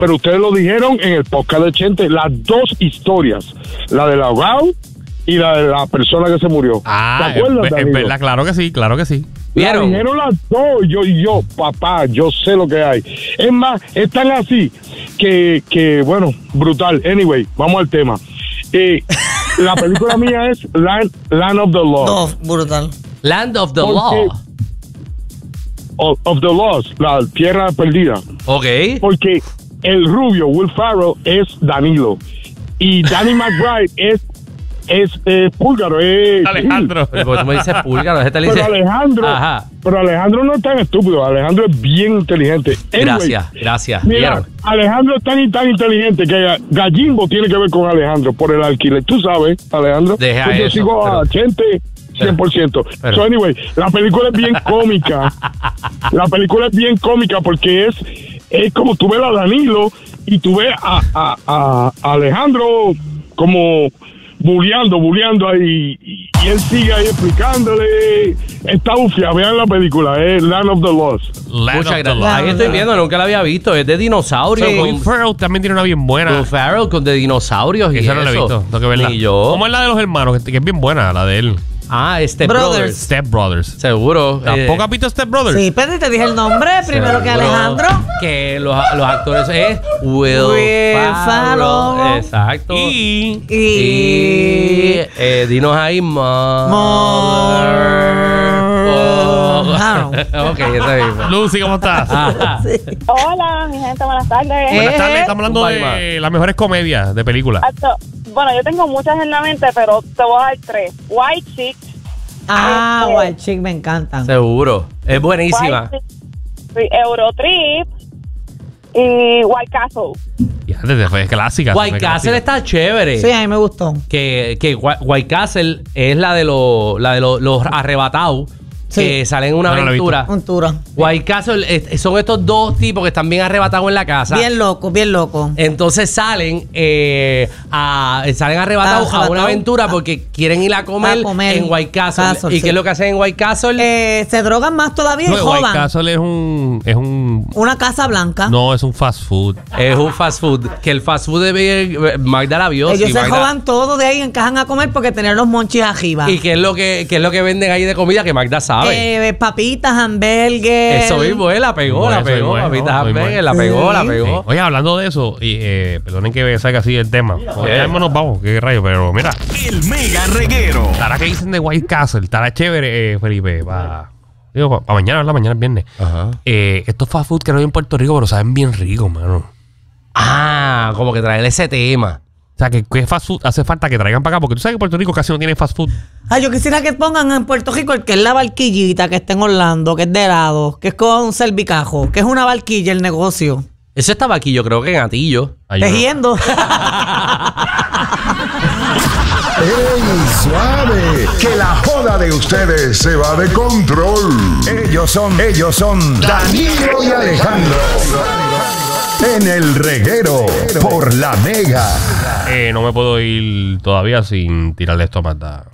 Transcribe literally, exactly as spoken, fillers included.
pero ustedes lo dijeron en el podcast de Chente, las dos historias, la del ahogado y la de la persona que se murió. Ah, ¿te acuerdas, es, es verdad, claro que sí, claro que sí. ¿Vieron? La dijeron las dos, yo y yo, papá, yo sé lo que hay. Es más, están así que, que bueno, brutal. Anyway, vamos al tema. Eh, la película mía es Land, Land of the Lost. No, brutal. Land of the Porque, Law. Of, of the Lost, la tierra perdida. Ok. Porque el rubio, Will Ferrell, es Danilo. Y Danny McBride es es eh, Púlgaro, es Alejandro. Pero tú me dices Púlgaro, ese te dice. Pero Alejandro, Ajá. pero Alejandro no es tan estúpido, Alejandro es bien inteligente. Anyway, Gracias, gracias. Mira, ¿vieron? Alejandro es tan y tan inteligente que Gallimbo tiene que ver con Alejandro por el alquiler. Tú sabes, Alejandro. Deja pues yo eso, sigo pero, a Chente cien por ciento. Pero, so anyway, la película es bien cómica. La película es bien cómica porque es, es como tú ves a Danilo y tú ves a, a, a, a Alejandro como bulleando, bulleando ahí, y, y él sigue ahí explicándole. Está ufia, vean la película, es Land of the Lost. Land Muchas of gracias. the Ahí estoy viendo, nunca la había visto. Es de dinosaurios. Sí, con Will Ferrell también tiene una bien buena. Will Ferrell con de dinosaurios y Esa no la he eso. visto, tengo que verla. Ni yo. ¿Cómo es la de los hermanos? Que, que es bien buena, la de él. Ah, Step Brothers. Brothers. Step Brothers. Seguro. ¿Tampoco eh, has visto Step Brothers? Sí, pero te dije el nombre primero que seguro Alejandro. Que los, los actores es Will, Will Ferrell. Ferrell. Exacto. Y... Y... Y, eh, dinos ahí más. Ok, esa misma. Lucy, ¿cómo estás? Ajá. Hola, mi gente, buenas tardes. Buenas Eh, tardes, estamos hablando un de bye, las mejores comedias de películas. Acho, Bueno, yo tengo muchas en la mente, pero te voy a dar tres. White Chick. Ah, Este, White Chick me encantan. Seguro. Es buenísima. White Chick, sí, Eurotrip y White Castle. Ya, desde es clásica. White Castle está chévere. Sí, a mí me gustó. Que, que Whi- White Castle es la de los la de los, los arrebatados. Sí. Que salen en una No, no la he visto. aventura. Un tour. White Castle es- son estos dos tipos que están bien arrebatados en la casa. Bien loco, bien loco. Entonces salen eh, a, salen arrebatados Ah, a una arrebatado. aventura porque quieren ir a comer, A comer. en White Castle. Castle, ¿Y sí. qué es lo que hacen en White Castle? Eh, se drogan más todavía y No, White jodan. Castle es un... Es un Una casa blanca. no, es un fast food. Es un fast food. Que el fast food de bien- Magda la vio. Ellos sí, se Magda- jodan todo de ahí, encajan a comer porque tener los monchis arriba. ¿Y qué es lo que qué es lo que venden ahí de comida que Magda sabe? Eh, papitas, hamburgues. Eso mismo, eh, la pegó, Muy la bueno, pegó. muy bueno, Papitas muy hamburgues, bueno. la pegó, la Sí. pegó. Sí. Oye, hablando de eso, y eh, perdonen que salga así el tema. Ya mismo nos vamos, qué rayo, pero mira. El Mega Reguero. Estará que dicen de White Castle, estará chévere, eh, Felipe, para... Digo, para mañana, ¿verdad? Mañana es viernes. Ajá. Eh, estos fast food que no hay en Puerto Rico, pero saben bien ricos, mano. Ah, como que traer ese tema. O sea, que, que fast food hace falta que traigan para acá, porque tú sabes que Puerto Rico casi no tiene fast food. Ah, yo quisiera que pongan en Puerto Rico el que es la barquillita que está en Orlando, que es de helado, que es con un cervicajo, que es una barquilla el negocio. Eso estaba aquí, yo creo que en Atillo. Ay, yo no- Tejiendo. ¡Ey, suave! Que la joda de ustedes se va de control. Ellos son, ellos son Danilo y Alejandro. En el reguero por la Mega. Eh, no me puedo ir todavía sin tirarle esto a Magda.